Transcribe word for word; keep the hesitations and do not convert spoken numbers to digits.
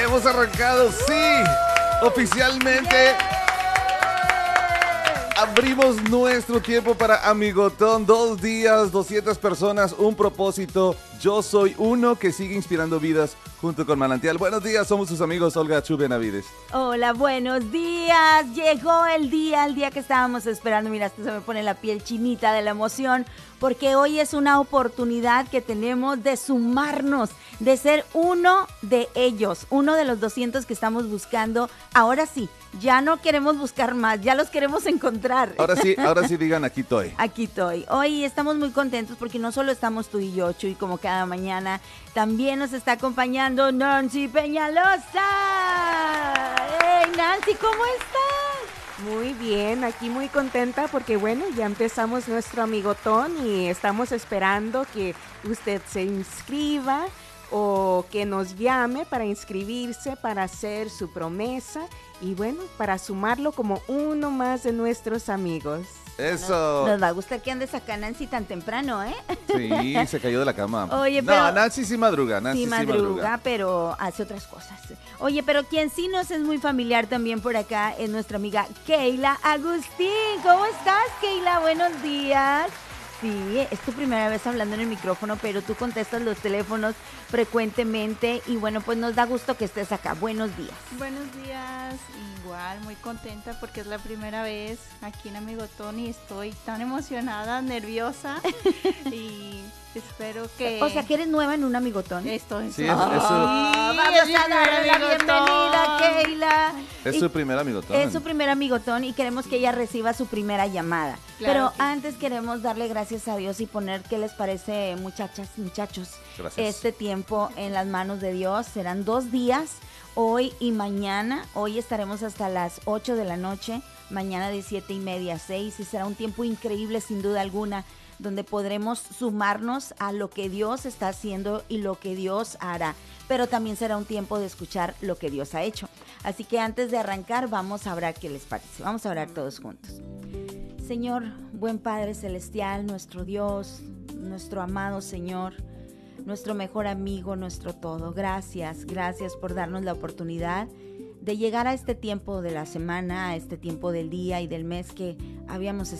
hemos arrancado, sí, oficialmente. Abrimos nuestro tiempo para Amigotón. Dos días, doscientas personas, un propósito. Yo soy uno que sigue inspirando vidas junto con Manantial. Buenos días, somos sus amigos Olga Chu Benavides. Hola, buenos días. Llegó el día, el día que estábamos esperando. Mira, hasta se me pone la piel chinita de la emoción, porque hoy es una oportunidad que tenemos de sumarnos, de ser uno de ellos, uno de los doscientos que estamos buscando. Ahora sí, ya no queremos buscar más, ya los queremos encontrar. Ahora sí, ahora sí digan, aquí estoy. Aquí estoy. Hoy estamos muy contentos porque no solo estamos tú y yo, Chuy, como cada mañana, también nos está acompañando Nancy Peñalosa. ¡Hey, Nancy, ¿cómo estás? Muy bien, aquí muy contenta porque bueno, ya empezamos nuestro amigotón y estamos esperando que usted se inscriba o que nos llame para inscribirse, para hacer su promesa y bueno, para sumarlo como uno más de nuestros amigos. Eso. Nos va a gustar que andes acá, Nancy, tan temprano, ¿eh? Sí, se cayó de la cama. Oye, pero... No, Nancy sí madruga, Nancy sí, sí madruga, madruga. pero hace otras cosas. Oye, pero quien sí nos es muy familiar también por acá es nuestra amiga Keila Agustín. ¿Cómo estás, Keila? Buenos días. Sí, es tu primera vez hablando en el micrófono, pero tú contestas los teléfonos frecuentemente y bueno, pues nos da gusto que estés acá. Buenos días. Buenos días, igual muy contenta porque es la primera vez aquí en Amigotón y estoy tan emocionada, nerviosa y espero que... O sea, que eres nueva en un amigotón. Estoy Sí, es, Ah, es su, vamos es a mi darle la primer bienvenida, amigotón. Keila. es Y- su primer amigotón. Es su primer amigotón y queremos que ella reciba su primera llamada. Claro Pero que sí. antes queremos darle gracias a Dios y poner qué les parece, muchachas, muchachos, Gracias. este tiempo en las manos de Dios. Serán dos días, hoy y mañana. Hoy estaremos hasta las ocho de la noche, mañana de siete y media a seis y será un tiempo increíble sin duda alguna, donde podremos sumarnos a lo que Dios está haciendo y lo que Dios hará. Pero también será un tiempo de escuchar lo que Dios ha hecho. Así que antes de arrancar, vamos a orar qué les parece. Vamos a orar todos juntos. Señor, buen Padre Celestial, nuestro Dios, nuestro amado Señor, nuestro mejor amigo, nuestro todo. Gracias, gracias por darnos la oportunidad de llegar a este tiempo de la semana, a este tiempo del día y del mes que habíamos